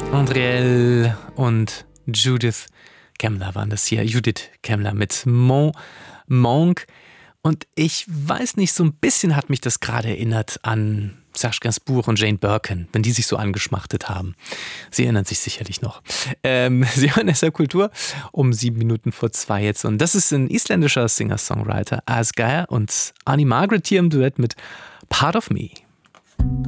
Andriel und Judith Kemmler waren das hier. Judith Kemmler mit Mon Manque. Und ich weiß nicht, so ein bisschen hat mich das gerade erinnert an Serge Gainsbourg und Jane Birkin, wenn die sich so angeschmachtet haben. Sie erinnern sich sicherlich noch. Sie hören SR Kultur um 2:07 jetzt. Und das ist ein isländischer Singer-Songwriter, Asgeir und Annie Margaret hier im Duett mit Part of Me.